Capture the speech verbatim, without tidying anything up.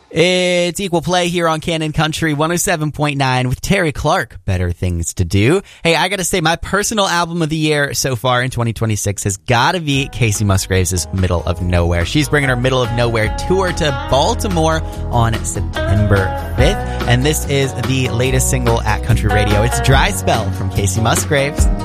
It's Equal Play here on Canon Country one oh seven point nine with Terry Clark. Better Things to Do. Hey, I gotta say, my personal album of the year so far in twenty twenty-six has gotta be Kacey Musgraves' Middle of Nowhere. She's bringing her Middle of Nowhere tour to Baltimore on September fifth. And this is the latest single at Country Radio. It's Dry Spell from Kacey Musgraves.